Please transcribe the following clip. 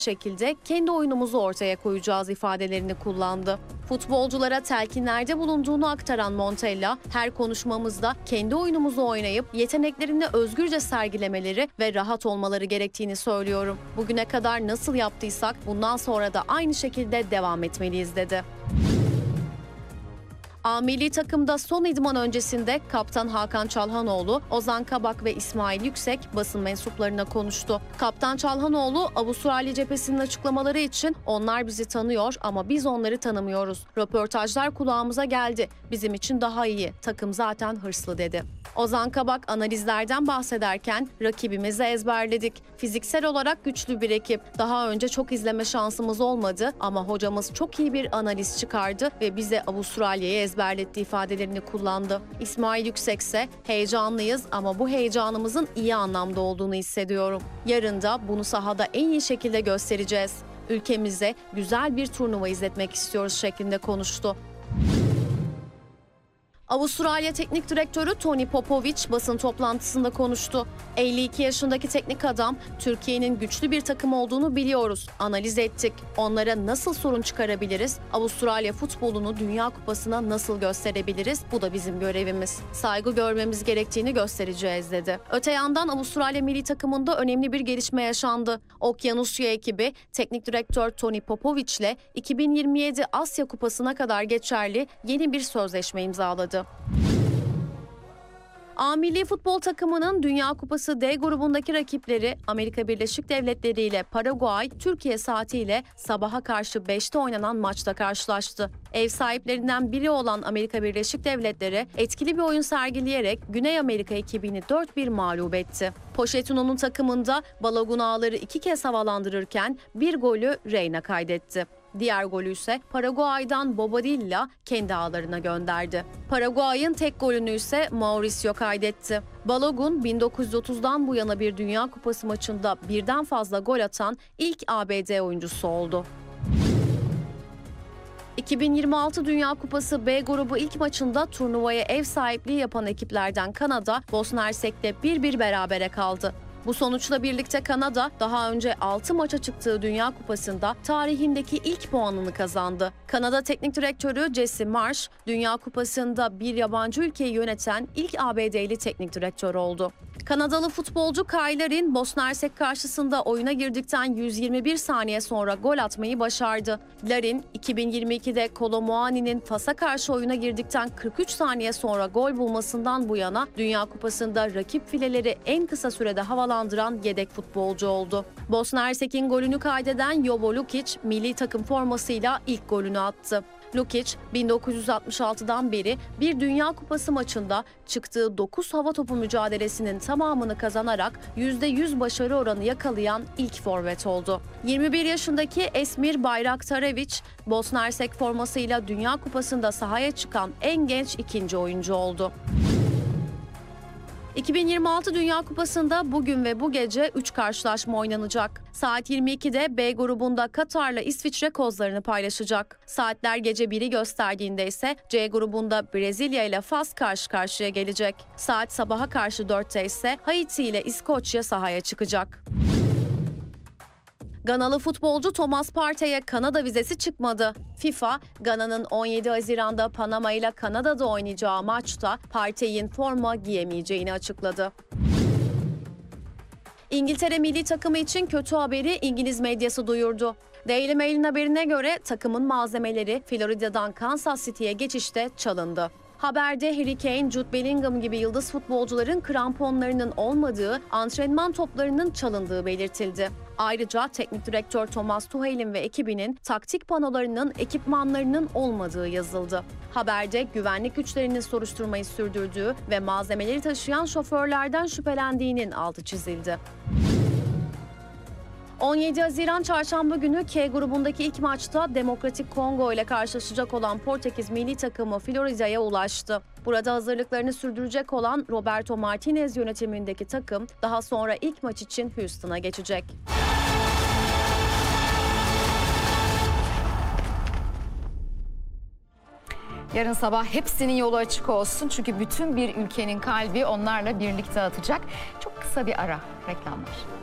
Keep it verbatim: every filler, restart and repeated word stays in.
şekilde kendi oyunumuzu ortaya koyacağız ifadelerini kullandı. Futbolculara telkinlerde bulunduğunu aktaran Montella, her konuşmamızda kendi oyunumuzu oynayıp yeteneklerini özgürce sergilemeleri ve rahat olmaları gerektiğini söylüyorum. Bugüne kadar nasıl yaptıysak bundan sonra da aynı şekilde devam etmeliyiz dedi. A milli takımda son idman öncesinde Kaptan Hakan Çalhanoğlu, Ozan Kabak ve İsmail Yüksek basın mensuplarına konuştu. Kaptan Çalhanoğlu, Avustralya cephesinin açıklamaları için "Onlar bizi tanıyor ama biz onları tanımıyoruz. Röportajlar kulağımıza geldi. Bizim için daha iyi. Takım zaten hırslı" dedi. Ozan Kabak analizlerden bahsederken "Rakibimizi ezberledik. Fiziksel olarak güçlü bir ekip. Daha önce çok izleme şansımız olmadı ama hocamız çok iyi bir analiz çıkardı ve bize Avustralya'yı ezberletti" ifadelerini kullandı. İsmail Yüksek ise "Heyecanlıyız ama bu heyecanımızın iyi anlamda olduğunu hissediyorum. Yarın da bunu sahada en iyi şekilde göstereceğiz. Ülkemize güzel bir turnuva izletmek istiyoruz" şeklinde konuştu. Avustralya Teknik Direktörü Tony Popovic basın toplantısında konuştu. elli iki yaşındaki teknik adam, "Türkiye'nin güçlü bir takım olduğunu biliyoruz. Analiz ettik. Onlara nasıl sorun çıkarabiliriz? Avustralya futbolunu Dünya Kupası'na nasıl gösterebiliriz? Bu da bizim görevimiz. Saygı görmemiz gerektiğini göstereceğiz" dedi. Öte yandan Avustralya milli takımında önemli bir gelişme yaşandı. Okyanusya ekibi Teknik Direktör Tony Popovic ile iki bin yirmi yedi Asya Kupası'na kadar geçerli yeni bir sözleşme imzaladı. A milli futbol takımının Dünya Kupası D grubundaki rakipleri Amerika Birleşik Devletleri ile Paraguay, Türkiye saatiyle sabaha karşı beşte oynanan maçta karşılaştı. Ev sahiplerinden biri olan Amerika Birleşik Devletleri etkili bir oyun sergileyerek Güney Amerika ekibini dört bir mağlup etti. Pochettino'nun takımında Balogun ağları iki kez havalandırırken bir golü Reyna kaydetti. Diğer golü ise Paraguay'dan Bobadilla kendi ağlarına gönderdi. Paraguay'ın tek golünü ise Mauricio kaydetti. Balogun bin dokuz yüz otuzdan bu yana bir Dünya Kupası maçında birden fazla gol atan ilk A B D oyuncusu oldu. iki bin yirmi altı Dünya Kupası B grubu ilk maçında turnuvaya ev sahipliği yapan ekiplerden Kanada, Bosna Hersek'te bir bir berabere kaldı. Bu sonuçla birlikte Kanada daha önce altı maça çıktığı Dünya Kupası'nda tarihindeki ilk puanını kazandı. Kanada Teknik Direktörü Jesse Marsh, Dünya Kupası'nda bir yabancı ülkeyi yöneten ilk A B D'li teknik direktör oldu. Kanadalı futbolcu Kyle Larin, Bosna Hersek karşısında oyuna girdikten yüz yirmi bir saniye sonra gol atmayı başardı. Larin, iki bin yirmi ikide Kolomoani'nin Fas'a karşı oyuna girdikten kırk üç saniye sonra gol bulmasından bu yana Dünya Kupası'nda rakip fileleri en kısa sürede havalandıran yedek futbolcu oldu. Bosna Hersek'in golünü kaydeden Jovo Lukic, milli takım formasıyla ilk golünü attı. Lukic, bin dokuz yüz altmış altıdan beri bir Dünya Kupası maçında çıktığı dokuz hava topu mücadelesinin tamamını kazanarak yüzde yüz başarı oranı yakalayan ilk forvet oldu. yirmi bir yaşındaki Esmir Bayraktarevic, Bosna Hersek formasıyla Dünya Kupası'nda sahaya çıkan en genç ikinci oyuncu oldu. iki bin yirmi altı Dünya Kupası'nda bugün ve bu gece üç karşılaşma oynanacak. Saat yirmi ikide B grubunda Katar'la İsviçre kozlarını paylaşacak. Saatler gece biri gösterdiğinde ise C grubunda Brezilya ile Fas karşı karşıya gelecek. Saat sabaha karşı dörtte ise Haiti ile İskoçya sahaya çıkacak. Ganalı futbolcu Thomas Partey'e Kanada vizesi çıkmadı. FIFA, Gana'nın on yedi Haziran'da Panama ile Kanada'da oynayacağı maçta Partey'in forma giyemeyeceğini açıkladı. İngiltere milli takımı için kötü haberi İngiliz medyası duyurdu. Daily Mail'in haberine göre takımın malzemeleri Florida'dan Kansas City'ye geçişte çalındı. Haberde Harry Kane, Jude Bellingham gibi yıldız futbolcuların kramponlarının olmadığı, antrenman toplarının çalındığı belirtildi. Ayrıca teknik direktör Thomas Tuchel'in ve ekibinin taktik panolarının, ekipmanlarının olmadığı yazıldı. Haberde güvenlik güçlerinin soruşturmayı sürdürdüğü ve malzemeleri taşıyan şoförlerden şüphelendiğinin altı çizildi. on yedi Haziran Çarşamba günü K grubundaki ilk maçta Demokratik Kongo ile karşılaşacak olan Portekiz milli takımı Florida'ya ulaştı. Burada hazırlıklarını sürdürecek olan Roberto Martinez yönetimindeki takım daha sonra ilk maç için Houston'a geçecek. Yarın sabah hepsinin yolu açık olsun. Çünkü bütün bir ülkenin kalbi onlarla birlikte atacak. Çok kısa bir ara, reklamlar.